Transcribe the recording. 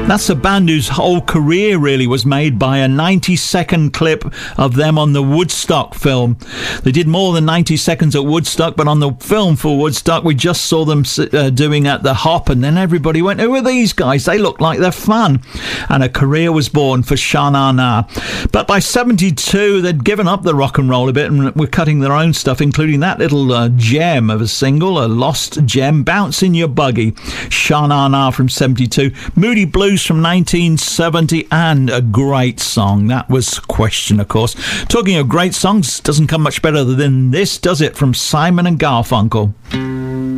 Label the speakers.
Speaker 1: That's a band whose whole career really was made by a 90-second clip of them on the Woodstock film. They did more than 90 seconds at Woodstock, but on the film for Woodstock, we just saw them doing at the Hop, and then everybody went, who are these guys? They look like they're fun. And a career was born for Sha Na Na. But by 72, they'd given up the rock and roll a bit and were cutting their own stuff, including that little gem of a single, a lost gem, Bounce in Your Buggy. Sha Na Na from 72. Moody Blues from 1970, and a great song. That was Question, of course. Talking of great songs, doesn't come much better than this, does it? From Simon and Garfunkel.